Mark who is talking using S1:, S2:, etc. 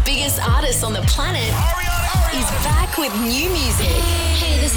S1: biggest artists on the planet, is back with new music.
S2: Hey, this